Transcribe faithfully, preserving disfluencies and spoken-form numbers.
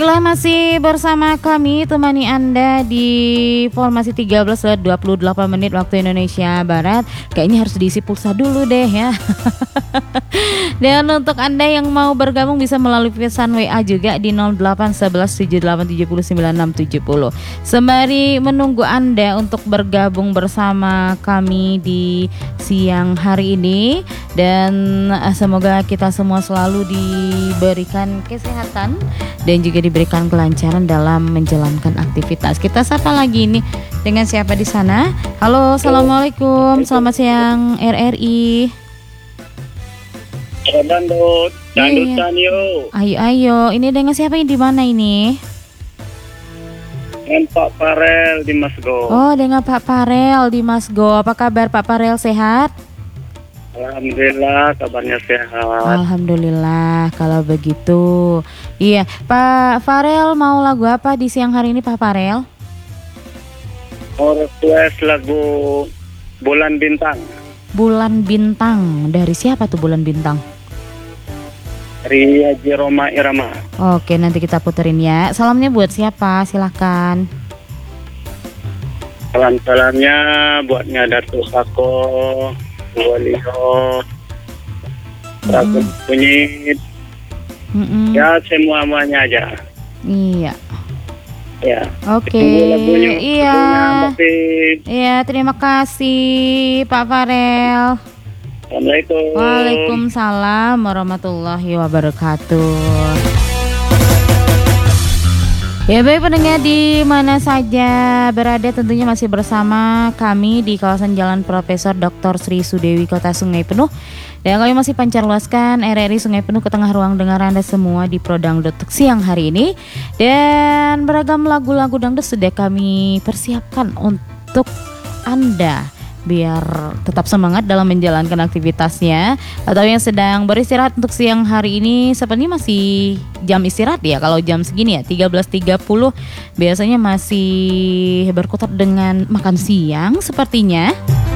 Setelah masih bersama kami temani Anda di formasi tiga belas lewat dua puluh delapan menit waktu Indonesia Barat. Kayaknya harus diisi pulsa dulu deh ya. Dan untuk Anda yang mau bergabung bisa melalui pesan W A juga di nol delapan satu satu tujuh delapan tujuh nol sembilan enam tujuh nol. Sembari menunggu Anda untuk bergabung bersama kami di siang hari ini, dan semoga kita semua selalu diberikan kesehatan dan juga diberikan kelancaran dalam menjalankan aktivitas. Kita sapa lagi nih dengan siapa di sana? Halo, assalamualaikum, selamat siang R R I. Dandut, dandutan yuk. Ayo, ayo. Ini dengan siapa yang di mana ini? Dengan Pak Farel di Masgo. Oh, dengan Pak Farel di Masgo. Apa kabar Pak Farel, sehat? Alhamdulillah, kabarnya sehat. Alhamdulillah, kalau begitu. Iya, Pak Farel mau lagu apa di siang hari ini Pak Farel? Mau request lagu Bulan Bintang. Bulan Bintang. Dari siapa tuh Bulan Bintang? Dari Haji Roma Irama. Oke, nanti kita puterin ya. Salamnya buat siapa? Silahkan. Salam-salamnya buatnya Datuk Sako, Walio, Rakun Mm-mm. Kunyit. Mm-mm. Ya, semua-muanya aja. Iya. Ya. Oke. Tunggu lagunya. Iya. Lagunya, tapi Iya, terima kasih Pak Farel. Assalamualaikum. Waalaikumsalam warahmatullahi wabarakatuh. Ya baik pendengar di mana saja berada, tentunya masih bersama kami di kawasan Jalan Profesor Doktor Sri Sudewi Kota Sungai Penuh. Dan kami masih pancarluaskan R R I Sungai Penuh ke tengah ruang dengar Anda semua di Pro Dangdut siang hari ini. Dan beragam lagu-lagu dangdut sudah kami persiapkan untuk Anda biar tetap semangat dalam menjalankan aktivitasnya, atau yang sedang beristirahat untuk siang hari ini. Sepertinya masih jam istirahat ya, kalau jam segini ya tiga belas tiga puluh biasanya masih berkutat dengan makan siang sepertinya.